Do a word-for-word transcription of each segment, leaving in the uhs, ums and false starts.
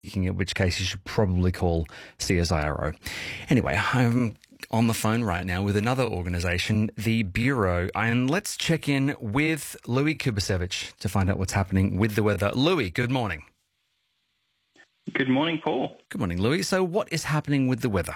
in which case you should probably call C S I R O. Anyway, I'm on the phone right now with another organisation, the Bureau, and let's check in with Louis Kubasevich to find out what's happening with the weather. Louis, good morning. Good morning, Paul. Good morning, Louis. So what is happening with the weather?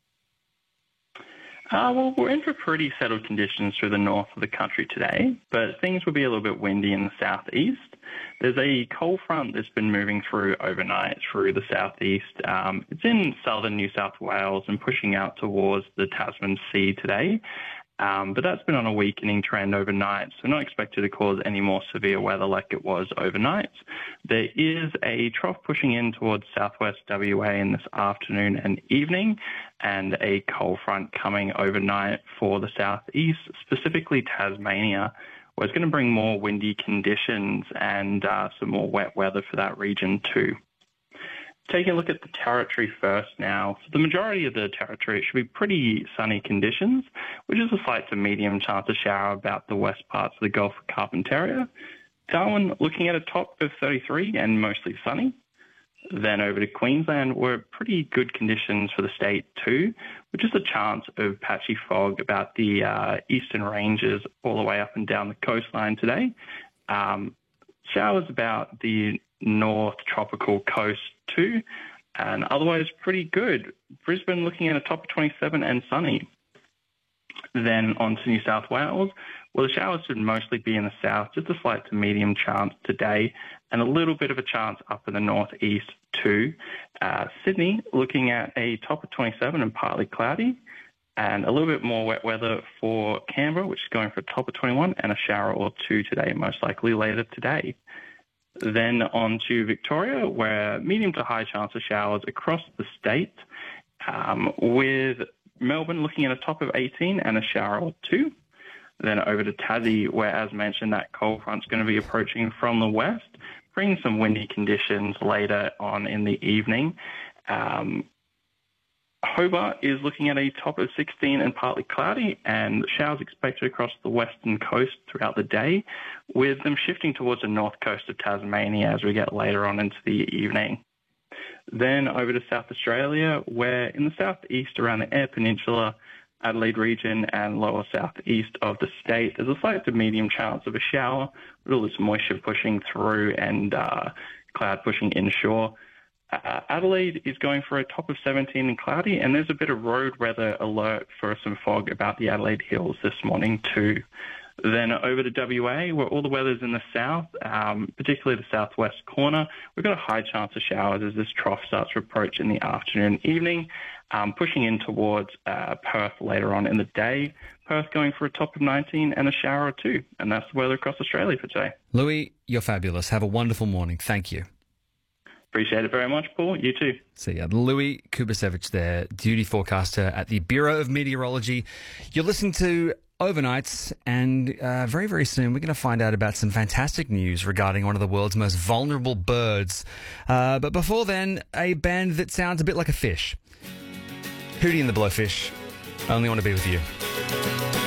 Uh, well, we're in for pretty settled conditions through the north of the country today, but things will be a little bit windy in the southeast. There's a cold front that's been moving through overnight through the southeast. Um, it's in southern New South Wales and pushing out towards the Tasman Sea today. Um, but that's been on a weakening trend overnight, so not expected to cause any more severe weather like it was overnight. There is a trough pushing in towards southwest W A in this afternoon and evening, and a cold front coming overnight for the southeast, specifically Tasmania, where it's going to bring more windy conditions and uh, some more wet weather for that region too. Taking a look at the territory first now. For the majority of the territory, it should be pretty sunny conditions, which is a slight to medium chance of shower about the west parts of the Gulf of Carpentaria. Darwin looking at a top of thirty-three and mostly sunny. Then over to Queensland, where pretty good conditions for the state too, with just a chance of patchy fog about the uh, eastern ranges all the way up and down the coastline today. Um, showers about the north tropical coast too, and otherwise pretty good. Brisbane looking at a top of twenty-seven and sunny. Then on to New South Wales. Well, the showers should mostly be in the south, just a slight to medium chance today, and a little bit of a chance up in the northeast too. Uh, Sydney looking at a top of twenty-seven and partly cloudy, and a little bit more wet weather for Canberra, which is going for a top of twenty-one and a shower or two today, most likely later today. Then on to Victoria, where medium to high chance of showers across the state, um, with Melbourne looking at a top of eighteen and a shower or two. Then over to Tassie, where, as mentioned, that cold front's going to be approaching from the west, bringing some windy conditions later on in the evening. Um, Hobart is looking at a top of sixteen and partly cloudy, and showers expected across the western coast throughout the day, with them shifting towards the north coast of Tasmania as we get later on into the evening. Then over to South Australia, where in the southeast around the Eyre Peninsula, Adelaide region and lower southeast of the state, there's a slight to medium chance of a shower, with all this moisture pushing through and uh, cloud pushing inshore. Uh, Adelaide is going for a top of seventeen and cloudy, and there's a bit of road weather alert for some fog about the Adelaide Hills this morning too. Then over to W A, where all the weather's in the south, um, particularly the southwest corner. We've got a high chance of showers as this trough starts to approach in the afternoon and evening, um, pushing in towards uh, Perth later on in the day. Perth going for a top of nineteen and a shower or two. And that's the weather across Australia for today. Louis, you're fabulous. Have a wonderful morning. Thank you. Appreciate it very much, Paul. You too. So yeah, Louis Kubasevich there, duty forecaster at the Bureau of Meteorology. You're listening to Overnights, and uh, very, very soon we're going to find out about some fantastic news regarding one of the world's most vulnerable birds. Uh, but before then, a band that sounds a bit like a fish. Hootie and the Blowfish. I only want to be with you.